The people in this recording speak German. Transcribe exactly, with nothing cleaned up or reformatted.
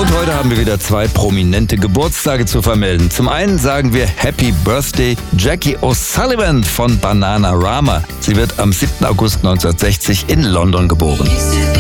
Und heute haben wir wieder zwei prominente Geburtstage zu vermelden. Zum einen sagen wir Happy Birthday Jackie O'Sullivan von Bananarama. Sie wird am siebten August neunzehnhundertsechzig in London geboren.